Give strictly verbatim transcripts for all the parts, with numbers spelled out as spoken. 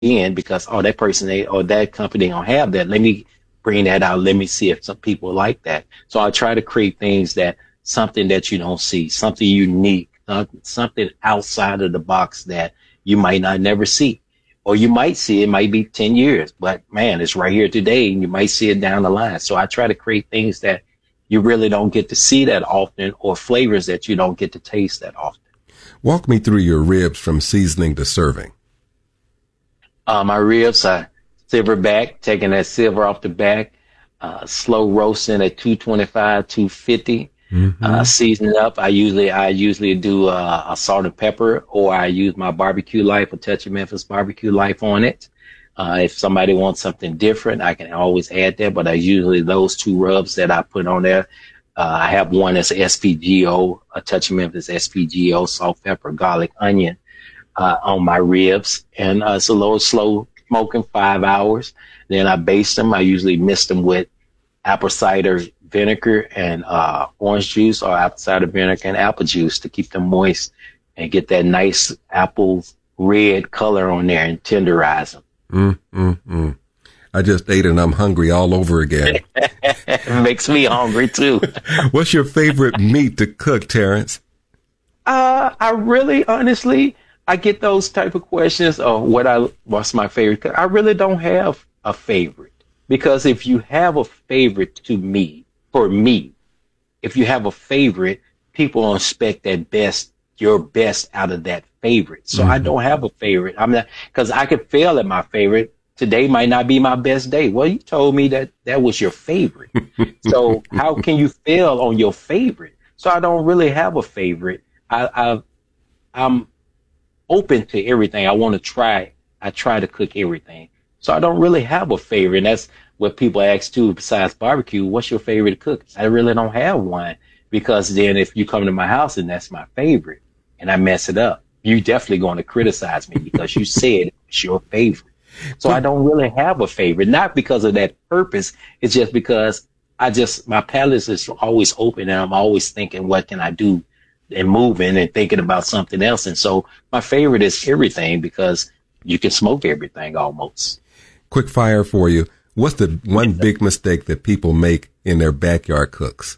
in because, oh, that person they, or that company don't have that. Let me bring that out. Let me see if some people like that. So I try to create things that something that you don't see, something unique, uh, something outside of the box that you might not never see, or you might see it might be ten years, but man, it's right here today and you might see it down the line. So I try to create things that you really don't get to see that often, or flavors that you don't get to taste that often. Walk me through your ribs from seasoning to serving. Uh, my ribs, I silver back, taking that silver off the back, uh, slow roasting at two twenty-five, two fifty, mm-hmm. uh, season it up. I usually, I usually do uh, a salt and pepper, or I use my barbecue life, a touch of Memphis barbecue life on it. Uh, if somebody wants something different, I can always add that, but I usually those two rubs that I put on there. Uh, I have one that's S P G O, a touch of Memphis S P G O, salt, pepper, garlic, onion, uh, on my ribs. And, uh, it's a little slow smoking, five hours. Then I baste them. I usually mix them with apple cider vinegar and, uh, orange juice, or apple cider vinegar and apple juice to keep them moist and get that nice apple red color on there and tenderize them. Mm, mm, mm. I just ate and I'm hungry all over again. It makes me hungry too. What's your favorite meat to cook, Terrence? Uh, I really, honestly, I get those type of questions of what I, what's my favorite. I really don't have a favorite, because if you have a favorite to me, for me, if you have a favorite, people expect that best, your best out of that favorite. So mm-hmm. I don't have a favorite. I'm not, because I could fail at my favorite. Today might not be my best day. Well, you told me that that was your favorite. So how can you fail on your favorite? So I don't really have a favorite. I, I I'm open to everything. I want to try. I try to cook everything. So I don't really have a favorite. And that's what people ask too, besides barbecue, what's your favorite to cook? I really don't have one, because then if you come to my house and that's my favorite and I mess it up, you definitely going to criticize me because you said it's your favorite. So I don't really have a favorite, not because of that purpose. It's just because I just, my palate is always open and I'm always thinking, what can I do, and moving and thinking about something else. And so my favorite is everything, because you can smoke everything almost. Quick fire for you. What's the one big mistake that people make in their backyard cooks?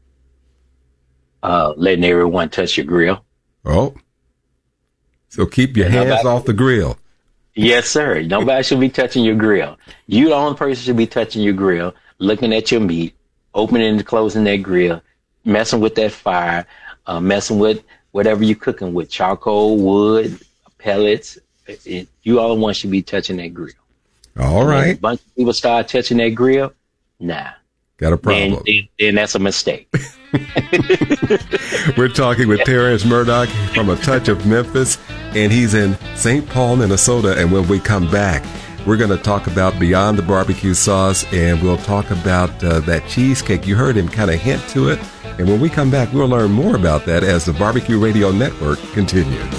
Uh, letting everyone touch your grill. Oh, so keep your hands nobody, off the grill. Yes, sir. Nobody should be touching your grill. You, the only person, should be touching your grill, looking at your meat, opening and closing that grill, messing with that fire, uh, messing with whatever you're cooking with, charcoal, wood, pellets. It, it, you all the one should be touching that grill. All and right. A bunch of people start touching that grill. Nah. Got a problem. Then, then, then that's a mistake. We're talking with Terrence Murdoch from A Touch of Memphis, and he's in Saint Paul, Minnesota. And when we come back, we're going to talk about Beyond the Barbecue Sauce, and we'll talk about uh, that cheesecake. You heard him kind of hint to it. And when we come back, we'll learn more about that as the Barbecue Radio Network continues.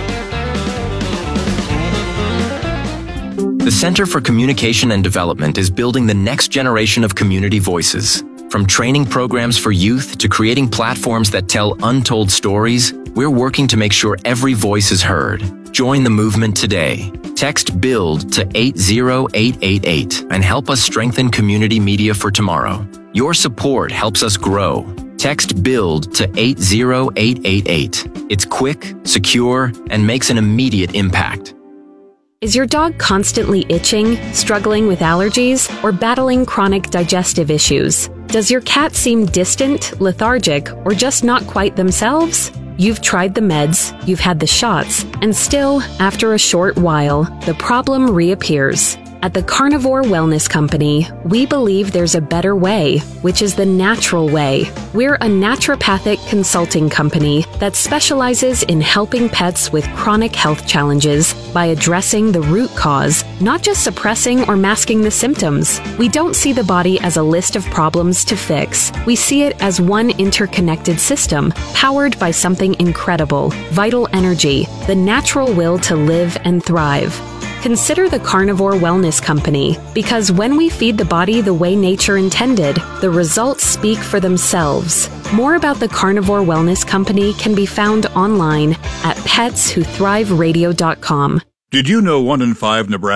The Center for Communication and Development is building the next generation of community voices. From training programs for youth to creating platforms that tell untold stories, we're working to make sure every voice is heard. Join the movement today. Text BUILD to eight zero eight eight eight and help us strengthen community media for tomorrow. Your support helps us grow. Text BUILD to eight zero eight eight eight. It's quick, secure, and makes an immediate impact. Is your dog constantly itching, struggling with allergies, or battling chronic digestive issues? Does your cat seem distant, lethargic, or just not quite themselves? You've tried the meds, you've had the shots, and still, after a short while, the problem reappears. At the Carnivore Wellness Company, we believe there's a better way, which is the natural way. We're a naturopathic consulting company that specializes in helping pets with chronic health challenges by addressing the root cause, not just suppressing or masking the symptoms. We don't see the body as a list of problems to fix. We see it as one interconnected system, powered by something incredible, vital energy, the natural will to live and thrive. Consider the Carnivore Wellness Company, because when we feed the body the way nature intended, the results speak for themselves. More about the Carnivore Wellness Company can be found online at pets who thrive radio dot com. Did you know one in five Nebraskans